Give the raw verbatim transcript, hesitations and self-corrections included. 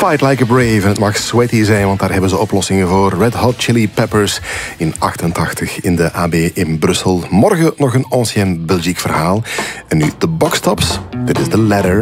Fight Like a Brave. En het mag sweaty zijn, want daar hebben ze oplossingen voor. Red Hot Chili Peppers in achtentachtig in de A B in Brussel. Morgen nog een Ancien Belgique verhaal. En nu de boxtops. Dit is The Ladder.